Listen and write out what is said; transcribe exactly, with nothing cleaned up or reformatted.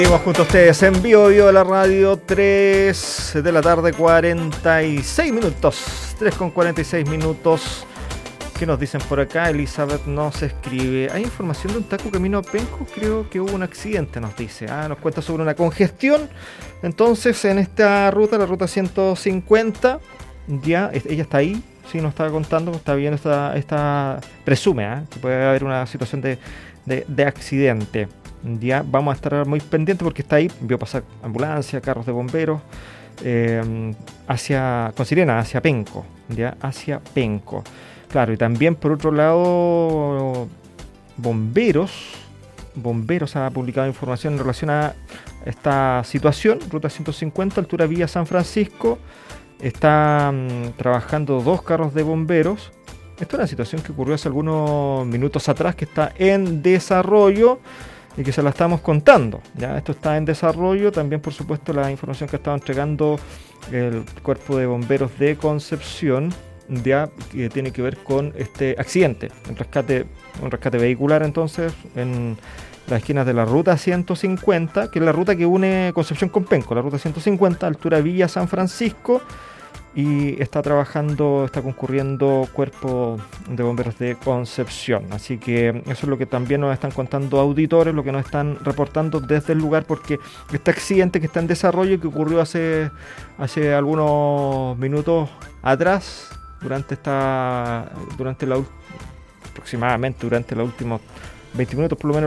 Seguimos junto a ustedes en vivo, vivo de la radio, tres de la tarde, cuarenta y seis minutos, tres con cuarenta y seis minutos. ¿Qué nos dicen por acá? Elizabeth nos escribe: hay información de un taco camino a Penco, creo que hubo un accidente, nos dice. Ah, nos cuenta sobre una congestión. Entonces, en esta ruta, la ruta ciento cincuenta, ya, ella está ahí, sí, nos estaba contando, está bien, está, está presume, ¿eh? que puede haber una situación de, de, de accidente. Ya vamos a estar muy pendientes porque está ahí, vio pasar ambulancia, carros de bomberos, eh, hacia, con sirena, hacia Penco, ya, hacia Penco. Claro, y también por otro lado, bomberos, bomberos ha publicado información en relación a esta situación, ruta ciento cincuenta, altura Villa San Francisco, están trabajando dos carros de bomberos. Esto es una situación que ocurrió hace algunos minutos atrás, que está en desarrollo y que se la estamos contando. Ya, esto está en desarrollo. También, por supuesto, la información que ha estado entregando el Cuerpo de Bomberos de Concepción, ya, que tiene que ver con este accidente, un rescate, un rescate vehicular, entonces, en las esquinas de la ruta ciento cincuenta, que es la ruta que une Concepción con Penco, la ruta ciento cincuenta, altura Villa San Francisco. Y está trabajando, está concurriendo Cuerpo de Bomberos de Concepción. Así que eso es lo que también nos están contando auditores, lo que nos están reportando desde el lugar, porque este accidente que está en desarrollo, que ocurrió hace, hace algunos minutos atrás, durante esta, durante la aproximadamente durante los últimos veinte minutos por lo menos,